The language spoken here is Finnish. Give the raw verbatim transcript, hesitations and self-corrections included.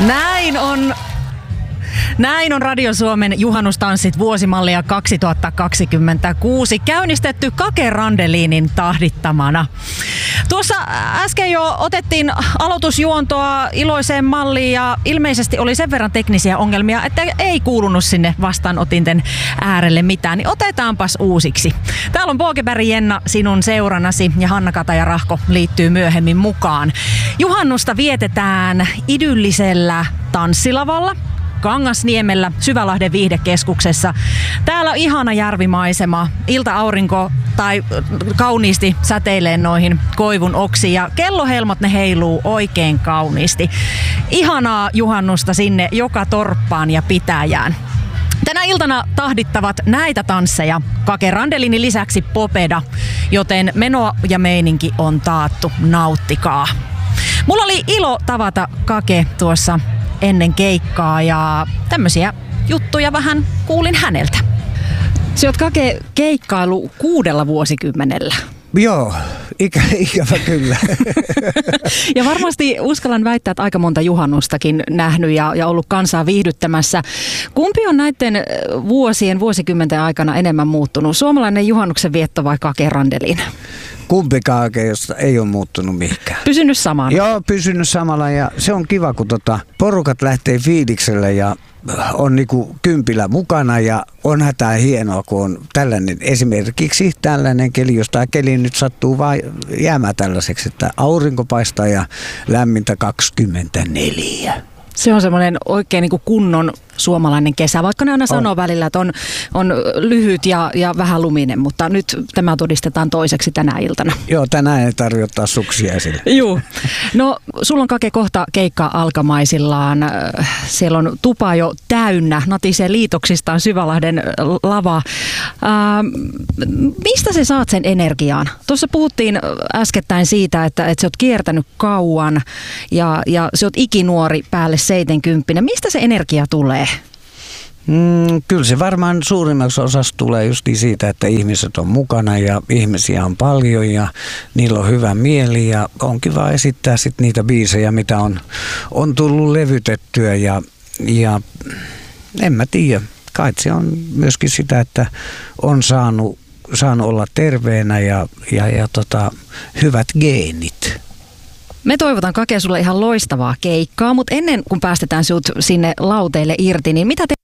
Näin on. Näin on Radio Suomen juhannustanssit vuosimallia kaksituhattakaksikymmentäkuusi käynnistetty Kake Randelinin tahdittamana. Tuossa äsken jo otettiin aloitusjuontoa iloiseen malliin ja ilmeisesti oli sen verran teknisiä ongelmia, että ei kuulunut sinne vastaanotinten äärelle mitään, niin otetaanpas uusiksi. Täällä on Pågeberg Jenna sinun seurannasi ja Hanna Kataja-Rahko liittyy myöhemmin mukaan. Juhannusta vietetään idyllisellä tanssilavalla Kangasniemellä Syvälahden viihdekeskuksessa. Täällä on ihana järvimaisema, ilta-aurinko tai kauniisti säteilee noihin koivun oksiin ja kellohelmot ne heiluu oikein kauniisti. Ihanaa juhannusta sinne joka torppaan ja pitäjään. Tänä iltana tahdittavat näitä tansseja Kake Randelinin lisäksi Popeda, joten meno ja meininki on taattu, nauttikaa. Mulla oli ilo tavata Kake tuossa ennen keikkaa ja tämmöisiä juttuja vähän kuulin häneltä. Sä oot Kake keikkailu kuudella vuosikymmenellä. Joo, ikä, ikävä kyllä. Ja varmasti uskallan väittää, että aika monta juhannustakin nähnyt ja, ja ollut kansaa viihdyttämässä. Kumpi on näiden vuosien, vuosikymmenten aikana enemmän muuttunut? Suomalainen juhannuksen vietto vai Kake Randelin? Kumpikaan josta ei ole muuttunut mihinkään. Pysynyt samana? Joo, pysynyt samalla ja se on kiva, kun tota, porukat lähtee fiilikselle ja on niinku kympillä mukana ja on hätää hienoa, kun on tällainen esimerkiksi tällainen keli, jos tämä keli nyt sattuu vaan jäämään tällaiseksi, että aurinko paistaa ja lämmintä kaksikymmentäneljä. Se on semmoinen oikein niin kuin kunnon suomalainen kesä, vaikka ne aina on. sanoo välillä, että on, on lyhyt ja, ja vähän luminen, mutta nyt tämä todistetaan toiseksi tänä iltana. Joo, tänään ei tarvitse ottaa suksia esille. Joo. No, sulla on Kake kohta keikka alkamaisillaan. Siellä on tupa jo täynnä, natisee liitoksistaan Syvälahden lava. Ähm, mistä sä saat sen energiaan? Tuossa puhuttiin äskettäin siitä, että, että sä oot kiertänyt kauan ja, ja sä oot ikinuori päälle seitsemänkymmentä. Mistä se energia tulee? Mm, kyllä se varmaan suurimmaksi osassa tulee just siitä, että ihmiset on mukana ja ihmisiä on paljon ja niillä on hyvä mieli ja on kiva esittää sit niitä biisejä, mitä on, on tullut levytettyä ja, ja en mä tiedä. Kai se on myöskin sitä, että on saanut, saanut olla terveenä ja, ja, ja tota, hyvät geenit. Me toivotan Kake sulle ihan loistavaa keikkaa, mutta ennen kuin päästetään sinut sinne lauteille irti, niin mitä te